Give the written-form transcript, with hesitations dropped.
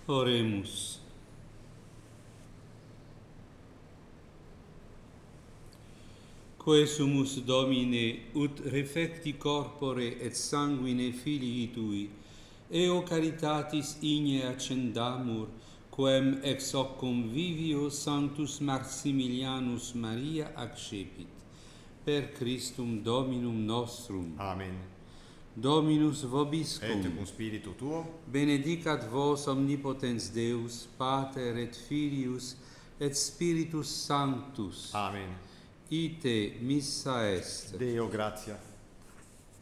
Oremus. Quae sumus Domine, ut refecti corpore et sanguine Filii Tui, eo caritatis igne accendamur, quem ex hoc convivio Sanctus Maximilianus Maria accepit. Per Christum Dominum nostrum. Amen. Dominus vobiscum. Et cum spiritu tuo. Benedicat vos omnipotens Deus, Pater et Filius et Spiritus Sanctus. Amen. Ite missa est. Deo gratia.